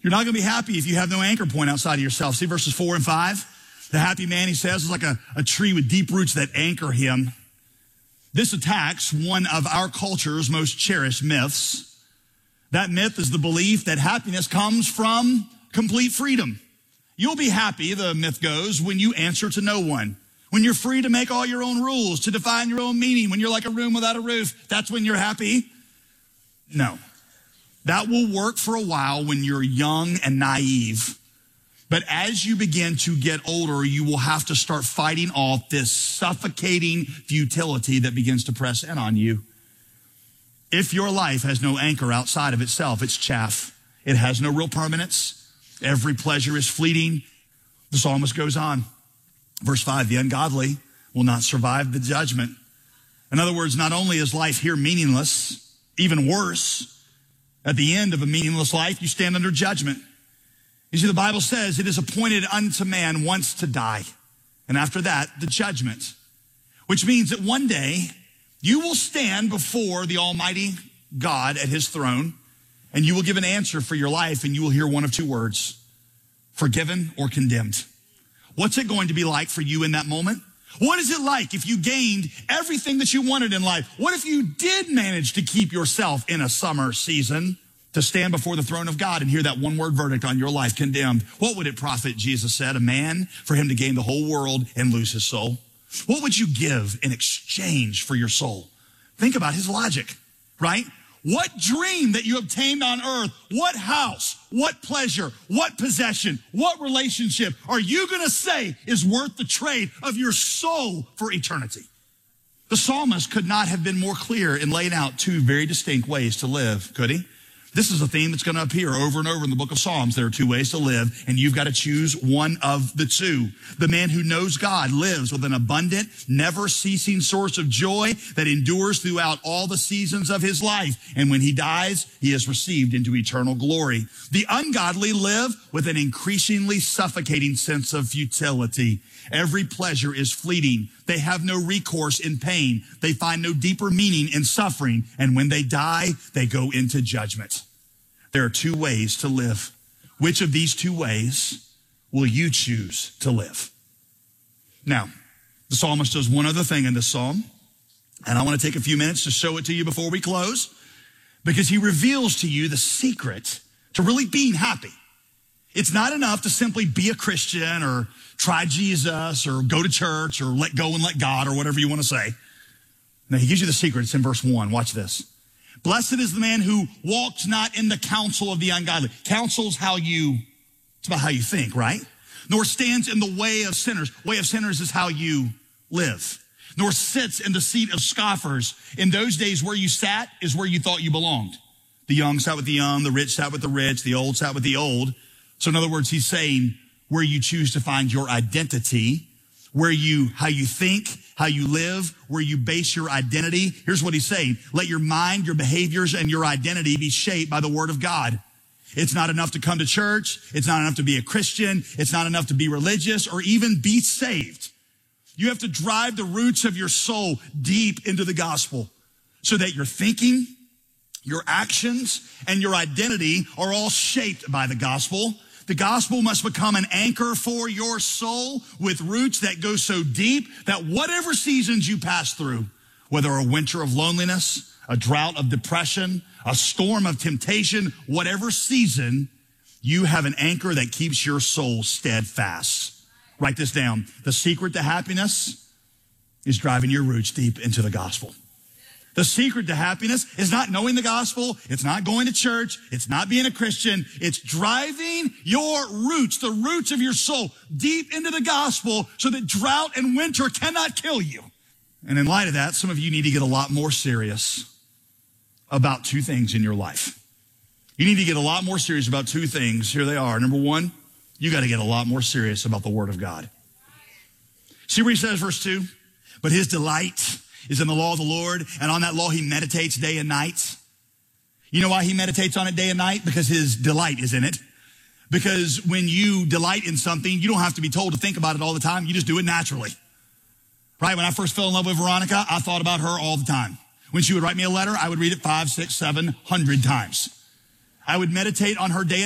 You're not going to be happy if you have no anchor point outside of yourself. See verses 4 and 5? The happy man, he says, is like a tree with deep roots that anchor him. This attacks one of our culture's most cherished myths. That myth is the belief that happiness comes from complete freedom. You'll be happy, the myth goes, when you answer to no one. When you're free to make all your own rules, to define your own meaning, when you're like a room without a roof, that's when you're happy. No. That will work for a while when you're young and naive. But as you begin to get older, you will have to start fighting off this suffocating futility that begins to press in on you. If your life has no anchor outside of itself, it's chaff. It has no real permanence. Every pleasure is fleeting. The psalmist goes on. Verse 5, the ungodly will not survive the judgment. In other words, not only is life here meaningless, even worse, at the end of a meaningless life, you stand under judgment. You see, the Bible says it is appointed unto man once to die. And after that, the judgment. Which means that one day you will stand before the Almighty God at his throne, and you will give an answer for your life, and you will hear one of two words: forgiven or condemned. What's it going to be like for you in that moment? What is it like if you gained everything that you wanted in life? What if you did manage to keep yourself in a summer season to stand before the throne of God and hear that one-word verdict on your life, condemned? What would it profit, Jesus said, a man for him to gain the whole world and lose his soul? What would you give in exchange for your soul? Think about his logic, right? What dream that you obtained on earth, what house, what pleasure, what possession, what relationship are you going to say is worth the trade of your soul for eternity? The psalmist could not have been more clear in laying out two very distinct ways to live, could he? This is a theme that's going to appear over and over in the book of Psalms. There are two ways to live, and you've got to choose one of the two. The man who knows God lives with an abundant, never-ceasing source of joy that endures throughout all the seasons of his life. And when he dies, he is received into eternal glory. The ungodly live with an increasingly suffocating sense of futility. Every pleasure is fleeting. They have no recourse in pain. They find no deeper meaning in suffering. And when they die, they go into judgment. There are two ways to live. Which of these two ways will you choose to live? Now, the psalmist does one other thing in this psalm, and I want to take a few minutes to show it to you before we close, because he reveals to you the secret to really being happy. It's not enough to simply be a Christian or try Jesus or go to church or let go and let God or whatever you want to say. Now, he gives you the secret. It's in verse 1. Watch this. Blessed is the man who walks not in the counsel of the ungodly. Counsel's it's about how you think, right? Nor stands in the way of sinners. Way of sinners is how you live. Nor sits in the seat of scoffers. In those days, where you sat is where you thought you belonged. The young sat with the young, the rich sat with the rich, the old sat with the old. So in other words, he's saying where you choose to find your identity, how you think, how you live, where you base your identity. Here's what he's saying. Let your mind, your behaviors, and your identity be shaped by the word of God. It's not enough to come to church. It's not enough to be a Christian. It's not enough to be religious or even be saved. You have to drive the roots of your soul deep into the gospel so that your thinking, your actions, and your identity are all shaped by the gospel. The gospel must become an anchor for your soul with roots that go so deep that whatever seasons you pass through, whether a winter of loneliness, a drought of depression, a storm of temptation, whatever season, you have an anchor that keeps your soul steadfast. Write this down. The secret to happiness is driving your roots deep into the gospel. The secret to happiness is not knowing the gospel. It's not going to church. It's not being a Christian. It's driving your roots, the roots of your soul, deep into the gospel so that drought and winter cannot kill you. And in light of that, some of you need to get a lot more serious about two things in your life. You need to get a lot more serious about two things. Here they are. Number one, you got to get a lot more serious about the word of God. See where he says, verse 2, but his delight is in the law of the Lord, and on that law he meditates day and night. You know why he meditates on it day and night? Because his delight is in it. Because when you delight in something, you don't have to be told to think about it all the time. You just do it naturally. Right? When I first fell in love with Veronica, I thought about her all the time. When she would write me a letter, I would read it 5, 6, 700 times. I would meditate on her day